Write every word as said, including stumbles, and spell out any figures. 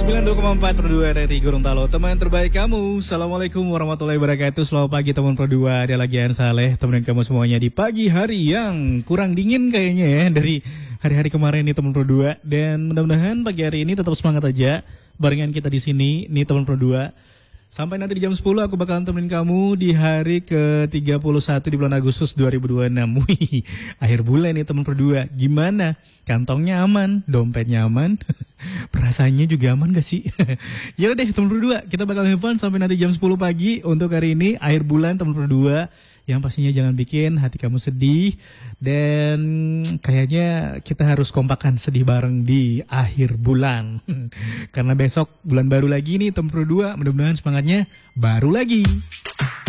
sembilan puluh dua koma empat per dua R R I Gorontalo, teman terbaik kamu. Assalamualaikum warahmatullahi wabarakatuh. Selamat pagi teman per dua. Ada lagi An Saleh, temenin kamu semuanya di pagi hari yang kurang dingin kayaknya ya dari hari-hari kemarin nih teman per dua. Dan mudah-mudahan pagi hari ini tetap semangat aja barengan kita di sini nih teman per dua. Sampai nanti di jam sepuluh aku bakalan temenin kamu di hari ke tiga puluh satu di bulan Agustus dua ribu dua puluh enam. Wih, akhir bulan nih teman berdua. Gimana? Kantongnya aman, dompetnya aman, perasaannya juga aman gak sih? Ya deh teman berdua, kita bakal have fun sampai nanti jam sepuluh pagi untuk hari ini akhir bulan teman berdua. Yang pastinya jangan bikin hati kamu sedih. Dan kayaknya kita harus kompakan sedih bareng di akhir bulan. Karena besok bulan baru lagi nih teman berdua. Mudah-mudahan semangatnya baru lagi.